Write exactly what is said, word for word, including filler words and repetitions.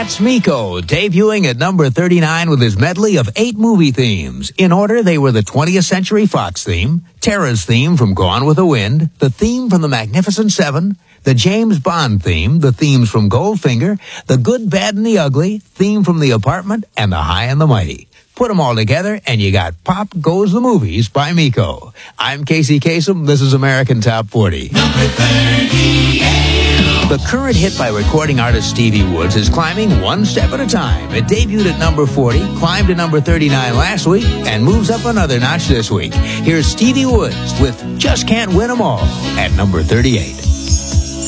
That's Miko, debuting at number thirty-nine with his medley of eight movie themes. In order, they were the twentieth Century Fox theme, Tara's theme from Gone with the Wind, the theme from The Magnificent Seven, the James Bond theme, the themes from Goldfinger, The Good, Bad, and the Ugly, theme from The Apartment, and The High and the Mighty. Put them all together, and you got Pop Goes the Movies by Miko. I'm Casey Kasem. This is American Top forty. Number thirty-eight. The current hit by recording artist Stevie Woods is climbing one step at a time. It debuted at number forty, climbed to number thirty-nine last week, and moves up another notch this week. Here's Stevie Woods with Just Can't Win 'Em All at number thirty-eight.